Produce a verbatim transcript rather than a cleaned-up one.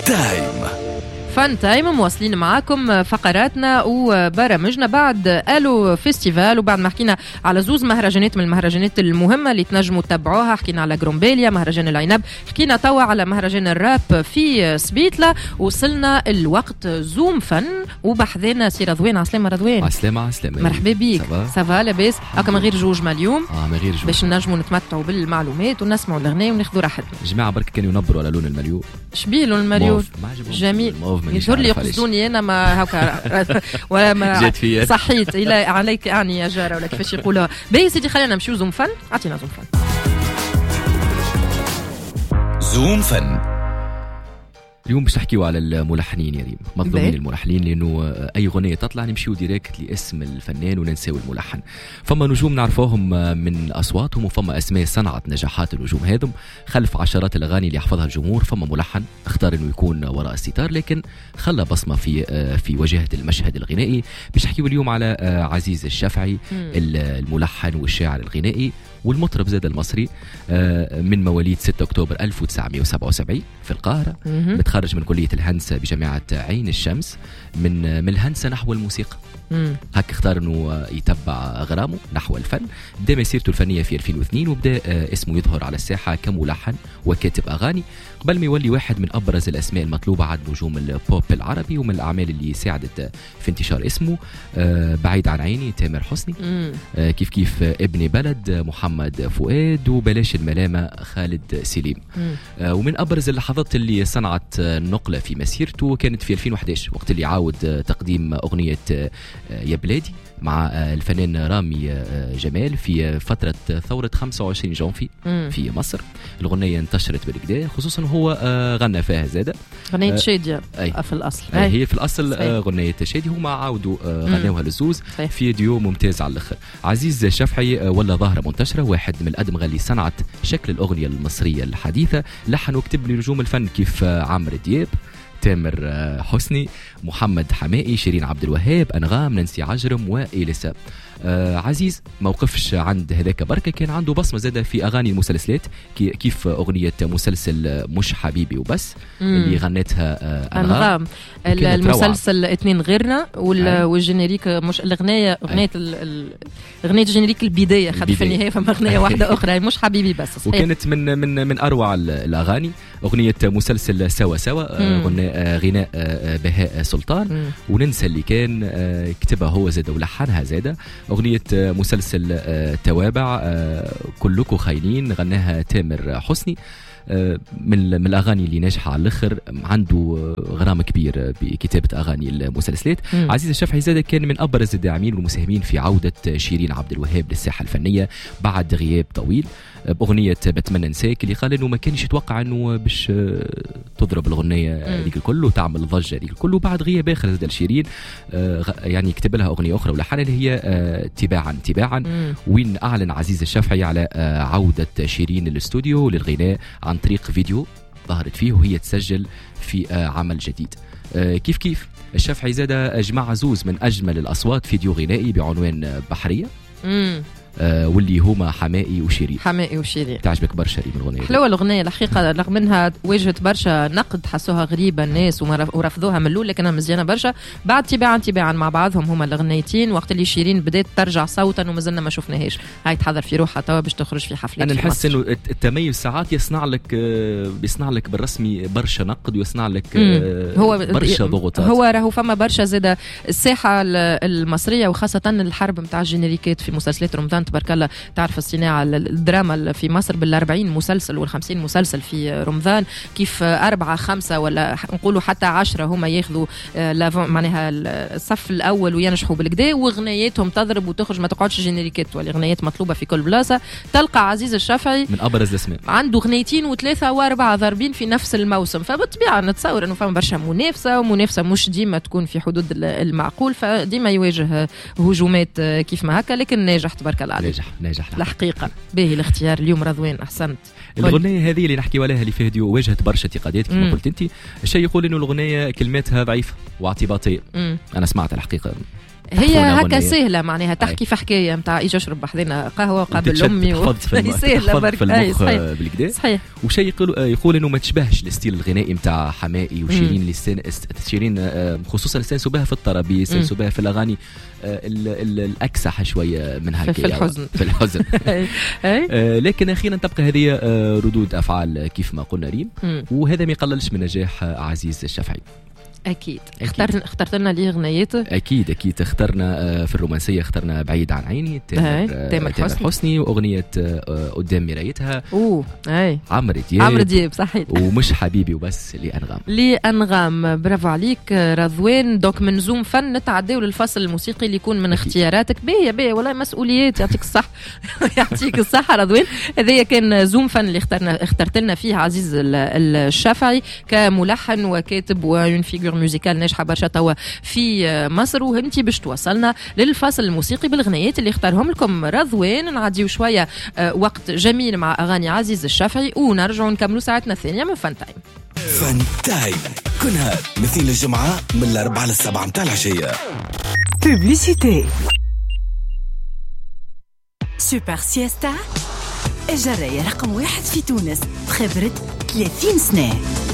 تايم. فان تايم مواصلين معاكم فقراتنا وبرامجنا بعد الو فيستيفال، وبعد ما حكينا على زوز مهرجانات من المهرجانات المهمه اللي تنجموا تتبعوها. حكينا على جرومبيليا مهرجان العنب، حكينا توا على مهرجان الراب في سبيتلا. وصلنا الوقت زوم فن وبحذنا سي رضوان. عسلامة رضوان. عسلامة عسلامة. مرحبا بيك. سافا لاباس؟ هكا من غير جوجمه اليوم اه من غير جوجمه باش نجموا نتمتعوا بالمعلومات ونسمعوا الاغنيه وناخذوا راحتنا. جماعه برك كانوا ينبروا على لون المليون. شبيه لون المليون؟ جميل. يظهر لي يقصدوني انا ما هكا ولا ما صحيت الى عليك يعني يا جاره ولا كيفاش يقولوها. باهي سيدي خلينا نمشيو زوم فن. اعطينا زوم فن. زوم فن اليوم باش نحكيو على الملحنين يا ريم، مظلومين الملحنين، لانه اي اغنيه تطلع نمشيو ديريكت لاسم الفنان وننساو الملحن. فما نجوم نعرفوهم من اصواتهم، وفما اسماء صنعت نجاحات النجوم هذم خلف عشرات الاغاني اللي يحفظها الجمهور. فما ملحن اختار انه يكون وراء الستار لكن خلى بصمه في في واجهه المشهد الغنائي. باش نحكيو اليوم على عزيز الشافعي، الملحن والشاعر الغنائي والمطرب زاد المصري، من مواليد ستة أكتوبر ألف وتسعمائة وسبعة وسبعين في القاهرة. متخرج من كلية الهندسة بجامعة عين الشمس، من من الهندسة نحو الموسيقى. هكا اختار انه يتبع غرامه نحو الفن. بدا مسيرته الفنيه في ألفين واثنين، وبدا اسمه يظهر على الساحه كملحن وكاتب اغاني قبل ما يولي واحد من ابرز الاسماء المطلوبه عند نجوم البوب العربي. ومن الاعمال اللي ساعدت في انتشار اسمه بعيد عن عيني تامر حسني، كيف كيف ابن بلد محمد فؤاد، وبلاش الملامه خالد سليم. ومن ابرز اللحظات اللي صنعت نقله في مسيرته كانت في ألفين وأحد عشر وقت اللي عاود تقديم اغنيه يا بلادي مع الفنان رامي جمال في فترة ثورة خمسة وعشرين جانفي في مصر. الغنية انتشرت بالكدا، خصوصا هو غنى فيها زادة غنية شادية في الأصل. هي في الأصل غنية شادية، هما عاودوا غنوها للزوز في ديو ممتاز على الآخر. عزيز الشافعي ولا ظاهرة منتشرة، واحد من الأدمغة اللي صنعت شكل الأغنية المصرية الحديثة. لحن وكتب لنجوم الفن كيف عمرو دياب، تامر حسني، محمد حمائي، شيرين عبد الوهاب، أنغام، نانسي عجرم وإليسا. آه عزيز موقفش عند هذاك بركة، كان عنده بصمة زادة في أغاني المسلسلات كيف أغنية مسلسل مش حبيبي وبس مم. اللي غنتها آه أنغام. المسلسل اثنين غيرنا والجينيريك مش الأغنية أغنية أغنية الجينيريك البداية خد في النهاية فما أغنية واحدة أخرى مش حبيبي بس صحيح. وكانت من من من أروع الأغاني أغنية مسلسل سوا سوا، آه غناء آه بهاء سلطان. مم. وننسى اللي كان آه كتبها هو زادة ولحنها زادة. أغنية مسلسل آه توابع آه كلكم خاينين غناها تامر حسني. آه من من الأغاني اللي ناجحة على الآخر، عنده غرام كبير بكتابة أغاني المسلسلات. مم. عزيز الشافعي زادة كان من أبرز الداعمين والمساهمين في عودة شيرين عبد الوهاب للساحة الفنية بعد غياب طويل بأغنية بتمنى نساك، اللي قال إنه ما كانش يتوقع إنه باش تضرب الأغنية ديك الكل وتعمل ضجة ديك الكل. وبعد غياب آخر زاد الشيرين يعني يكتب لها أغنية أخرى ولحنها اللي هي تباعا تباعا. وين أعلن عزيز الشافعي على عودة شيرين للاستوديو للغناء عن طريق فيديو ظهرت فيه وهي تسجل في عمل جديد. كيف كيف الشافعي زاد أجمع زوز من أجمل الأصوات فيديو غنائي بعنوان بحرية. مم. آه واللي هما حمائي وشيرين. حمائي وشيرين تعجبك برشا من الاغنيه؟ حلوه الاغنيه الحقيقه، رغم انها واجهت برشا نقد، حسوها غريبه الناس ورفضوها من الاول، لكنها مزيانه برشا. بعد تباعا تباعا مع بعضهم هما الاغنيتين، وقت اللي شيرين بدات ترجع صوتا ومازلنا ما شفناهاش. هاي تحضر في روحها توا باش تخرج في حفلات. انا نحس انه التميز ساعات يصنع لك بيصنع لك بالرسمي برشا نقد ويصنع لك هو برشا ضغوطات. هو راهو فما برشا زاده الساحه المصريه، وخاصه الحرب نتاع الجينيريكات في مسلسلات رمضان تبارك الله. تعرف الصناعة الدراما في مصر بالأربعين مسلسل والخمسين مسلسل في رمضان، كيف أربعة خمسة ولا نقولوا حتى عشرة هما ياخذوا معناها الصف الأول وينجحوا بالكدا، وغنياتهم تضرب وتخرج ما تقعدش جينيريكات والغنيات مطلوبة في كل بلاصة. تلقى عزيز الشافعي من أبرز الأسماء عنده غنيتين وثلاثة وأربعة ضاربين في نفس الموسم، فبالطبيعة نتصور إنه فما برشا منافسة، ومنافسة مش ديما تكون في حدود المعقول، فديما يواجه هجومات كيف ما هكا، لكن ناجح تبارك الله عليه. ناجح ناجح الحقيقة. باهي الاختيار اليوم رضوان أحسنت. الأغنية هذه اللي نحكي عليها اللي فيها ديو واجهت برشا انتقادات كما قلت انت. الشيء يقول انه الأغنية كلماتها ضعيفة واعتباطية. أنا سمعت الحقيقة هي هكا سهله معناها تحكي في حكايه نتاع اجي اشرب بحذنا قهوه قبل امي سهله برك بالكدا صحيح. وشيء يقول يقول انه ما تشبهش الستيل الغنائي نتاع حمائي وشيرين اللي شيرين خصوصا استانسوا بها في الطرابي استانسوا بها في الاغاني الاكسح شويه من هكا في الحزن في الحزن لكن اخيرا تبقى هذه ردود افعال كيف ما قلنا ريم، وهذا ما يقللش من نجاح عزيز الشافعي. أكيد, أكيد. اخترنا اخترت لنا ليه غنيات. أكيد أكيد اخترنا في الرومانسية اخترنا بعيد عن عيني تامر, تامر حسني. حسني وأغنية قدام مرايتها أوه أي عمرو دياب عمرو دياب صحيح ومش حبيبي وبس لأنغام لأنغام. برافو عليك رضوان. دوك من زوم فن نتعداو للفصل الموسيقي اللي يكون من أكيد. اختياراتك باهية باهية والله مسؤوليات يعطيك الصح يعطيك الصحة رضوان. هذا كان زوم فن اللي اخترنا اخترت لنا فيه عزيز الشافعي كملحن وكاتب وين فيجور موسيقال ناجحه برشا توا في مصر، وهمتي باش توصلنا للفصل الموسيقي بالغنيات اللي اختارهم لكم رضوان. نعديو شويه وقت جميل مع اغاني عزيز الشافعي ونرجعوا نكملوا ساعتنا الثانيه من فن تايم. فن تايم كلها مثل الجمعه من الاربعه للسبعه متاع العشيه. بوبليسيتي سوبر سيستا الجرايه رقم واحد في تونس بخبره ثلاثين سنه.